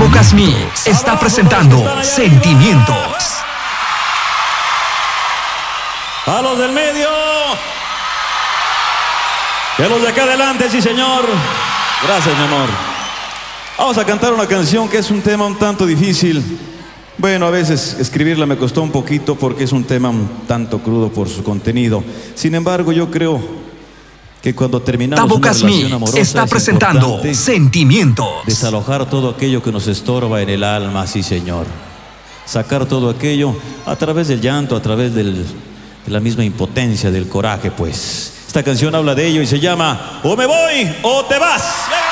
Tabocas Mix está presentando Sentimientos. A los del medio. Y a los de acá adelante, sí señor. Gracias, mi amor. Vamos a cantar una canción que es un tema un tanto difícil. Bueno, a veces escribirla me costó un poquito porque es un tema un tanto crudo por su contenido. Sin embargo, yo creo que cuando terminamos Tabocas una relación Mix amorosa está es presentando importante Sentimientos. desalojar todo aquello que nos estorba en el alma, sí señor. Sacar todo aquello a través del llanto, a través de la misma impotencia, del coraje, pues. Esta canción habla de ello y se llama O me voy o te vas.